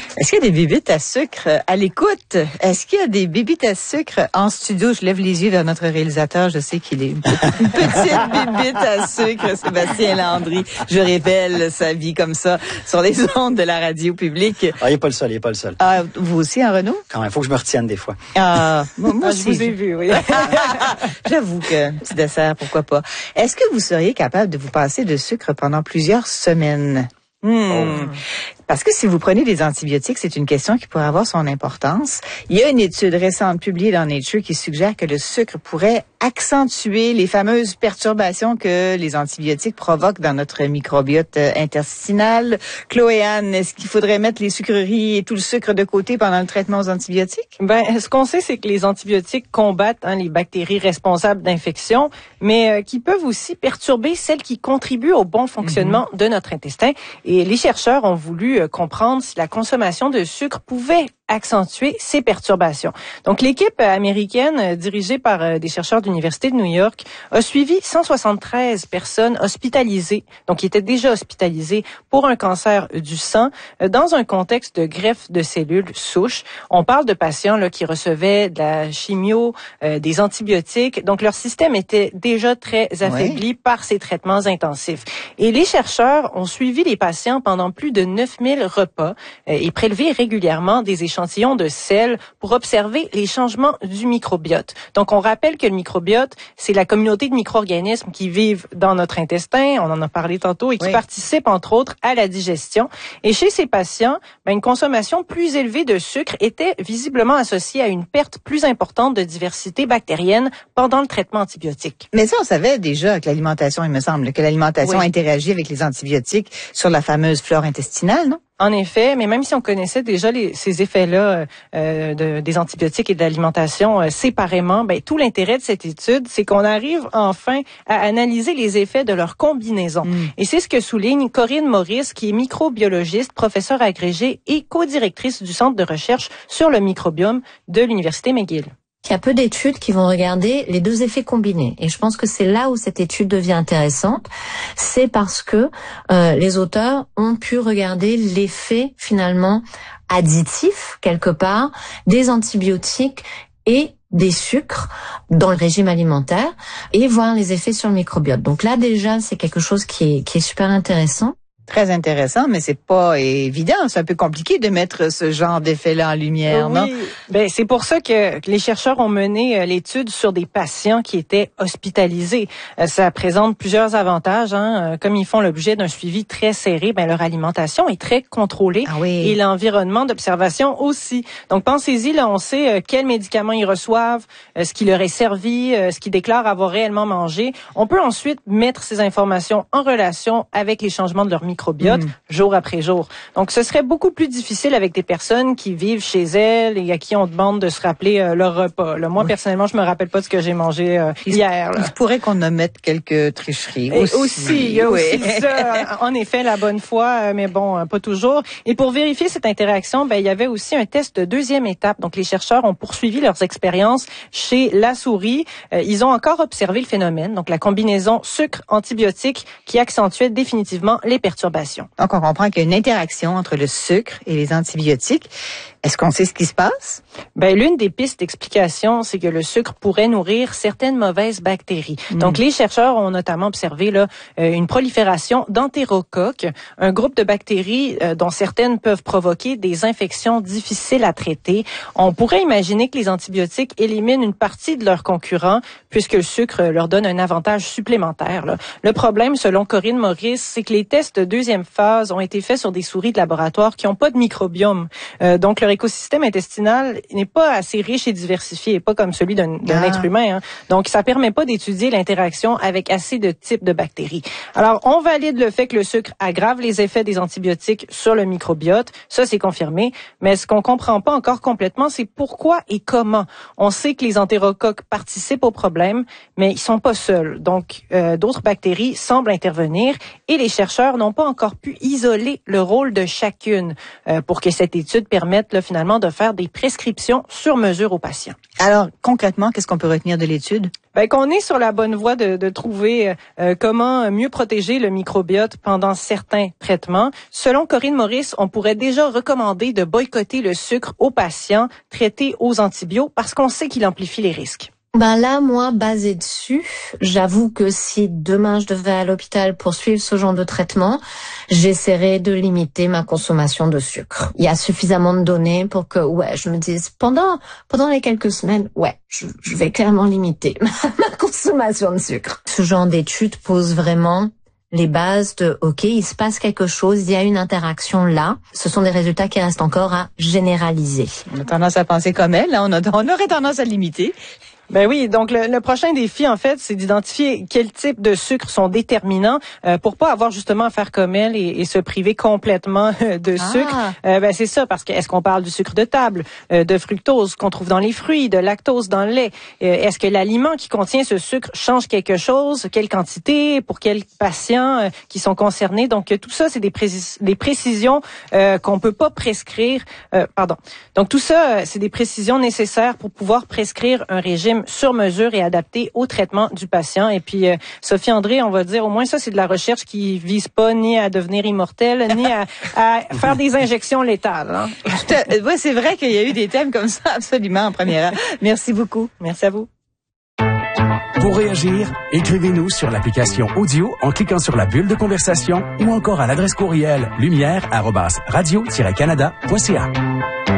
Est-ce qu'il y a des bébites à sucre à l'écoute? Est-ce qu'il y a des bébites à sucre en studio? Je lève les yeux vers notre réalisateur. Je sais qu'il est une petite bébite à sucre, Sébastien Landry. Je révèle sa vie comme ça sur les ondes de la radio publique. Ah, il n'est pas le seul. Ah, vous aussi, hein, Renaud? Quand même, il faut que je me retienne des fois. Ah, moi aussi. Je vous ai vu, oui. J'avoue que petit dessert, pourquoi pas. Est-ce que vous seriez capable de vous passer de sucre pendant plusieurs semaines? Parce que si vous prenez des antibiotiques, c'est une question qui pourrait avoir son importance. Il y a une étude récente publiée dans Nature qui suggère que le sucre pourrait accentuer les fameuses perturbations que les antibiotiques provoquent dans notre microbiote intestinal. Chloé-Anne, est-ce qu'il faudrait mettre les sucreries et tout le sucre de côté pendant le traitement aux antibiotiques? Ce qu'on sait, c'est que les antibiotiques combattent les bactéries responsables d'infections, mais qui peuvent aussi perturber celles qui contribuent au bon fonctionnement de notre intestin. Et les chercheurs ont voulu comprendre si la consommation de sucre pouvait accentuer ces perturbations. Donc, l'équipe américaine, dirigée par des chercheurs de l'Université de New York, a suivi 173 personnes hospitalisées, donc qui étaient déjà hospitalisées pour un cancer du sang, dans un contexte de greffe de cellules souches. On parle de patients là qui recevaient de la chimio, des antibiotiques, donc leur système était déjà très affaibli par ces traitements intensifs. Et les chercheurs ont suivi les patients pendant plus de 9000 repas et prélevé régulièrement des échantillons de sel pour observer les changements du microbiote. Donc, on rappelle que le microbiote, c'est la communauté de micro-organismes qui vivent dans notre intestin, on en a parlé tantôt, et qui participent, entre autres, à la digestion. Et chez ces patients, une consommation plus élevée de sucre était visiblement associée à une perte plus importante de diversité bactérienne pendant le traitement antibiotique. Mais ça, on savait déjà avec l'alimentation, il me semble, que l'alimentation interagit avec les antibiotiques sur la fameuse flore intestinale, non? En effet, mais même si on connaissait déjà ces effets-là des antibiotiques et de l'alimentation séparément, tout l'intérêt de cette étude, c'est qu'on arrive enfin à analyser les effets de leur combinaison. Et c'est ce que souligne Corinne Maurice, qui est microbiologiste, professeure agrégée et co-directrice du Centre de recherche sur le microbiome de l'Université McGill. Il y a peu d'études qui vont regarder les deux effets combinés. Et je pense que c'est là où cette étude devient intéressante. C'est parce que les auteurs ont pu regarder l'effet finalement additif, quelque part, des antibiotiques et des sucres dans le régime alimentaire et voir les effets sur le microbiote. Donc là, déjà, c'est quelque chose qui est super intéressant. Très intéressant, mais c'est pas évident. C'est un peu compliqué de mettre ce genre d'effet-là en lumière, non? C'est pour ça que les chercheurs ont mené l'étude sur des patients qui étaient hospitalisés. Ça présente plusieurs avantages, comme ils font l'objet d'un suivi très serré, leur alimentation est très contrôlée et l'environnement d'observation aussi. Donc pensez-y, là, on sait quels médicaments ils reçoivent, ce qui leur est servi, ce qu'ils déclarent avoir réellement mangé. On peut ensuite mettre ces informations en relation avec les changements de leur microbiote jour après jour. Donc, ce serait beaucoup plus difficile avec des personnes qui vivent chez elles et à qui on demande de se rappeler leur repas. Là, moi, personnellement, je me rappelle pas de ce que j'ai mangé hier. Il pourrait qu'on omette quelques tricheries. Il y a aussi ça. En effet, la bonne foi, mais bon, pas toujours. Et pour vérifier cette interaction, il y avait aussi un test de deuxième étape. Donc, les chercheurs ont poursuivi leurs expériences chez la souris. Ils ont encore observé le phénomène, donc la combinaison sucre-antibiotique qui accentuait définitivement les perturbations. Donc, on comprend qu'il y a une interaction entre le sucre et les antibiotiques. Est-ce qu'on sait ce qui se passe? L'une des pistes d'explication, c'est que le sucre pourrait nourrir certaines mauvaises bactéries. Donc, les chercheurs ont notamment observé une prolifération d'entérocoques, un groupe de bactéries dont certaines peuvent provoquer des infections difficiles à traiter. On pourrait imaginer que les antibiotiques éliminent une partie de leurs concurrents puisque le sucre leur donne un avantage supplémentaire. Le problème, selon Corinne Maurice, c'est que les tests de deuxième phase ont été faits sur des souris de laboratoire qui n'ont pas de microbiome. Donc, leur écosystème intestinal n'est pas assez riche et diversifié, pas comme celui d'un être humain. Donc, ça permet pas d'étudier l'interaction avec assez de types de bactéries. Alors, on valide le fait que le sucre aggrave les effets des antibiotiques sur le microbiote. Ça, c'est confirmé. Mais ce qu'on comprend pas encore complètement, c'est pourquoi et comment. On sait que les entérocoques participent au problème, mais ils sont pas seuls. Donc, d'autres bactéries semblent intervenir et les chercheurs n'ont pas pas encore pu isoler le rôle de chacune pour que cette étude permette là, finalement de faire des prescriptions sur mesure aux patients. Alors, concrètement, qu'est-ce qu'on peut retenir de l'étude? Qu'on est sur la bonne voie de trouver comment mieux protéger le microbiote pendant certains traitements. Selon Corinne Maurice, on pourrait déjà recommander de boycotter le sucre aux patients traités aux antibiotiques parce qu'on sait qu'il amplifie les risques. Là, moi, basé dessus, j'avoue que si demain je devais aller à l'hôpital pour suivre ce genre de traitement, j'essaierais de limiter ma consommation de sucre. Il y a suffisamment de données pour que, je me dise, pendant les quelques semaines, je vais clairement limiter ma consommation de sucre. Ce genre d'étude pose vraiment les bases de, il se passe quelque chose, il y a une interaction là. Ce sont des résultats qui restent encore à généraliser. On a tendance à penser comme elle, hein? On aurait tendance à limiter. Oui, donc le prochain défi, en fait, c'est d'identifier quel type de sucre sont déterminants pour pas avoir justement à faire comme elle et se priver complètement de sucre. C'est ça, parce que est-ce qu'on parle du sucre de table, de fructose qu'on trouve dans les fruits, de lactose dans le lait? Est-ce que l'aliment qui contient ce sucre change quelque chose? Quelle quantité? Pour quels patients qui sont concernés? Donc, tout ça, c'est des précisions qu'on peut pas prescrire. Donc, tout ça, c'est des précisions nécessaires pour pouvoir prescrire un régime sur mesure et adapté au traitement du patient. Et puis, Sophie André, on va dire, au moins ça, c'est de la recherche qui vise pas ni à devenir immortel, ni à faire des injections létales. Hein? Oui, c'est vrai qu'il y a eu des thèmes comme ça, absolument, en première heure. Merci beaucoup. Merci à vous. Pour réagir, écrivez-nous sur l'application audio en cliquant sur la bulle de conversation ou encore à l'adresse courriel lumière@radio-canada.ca.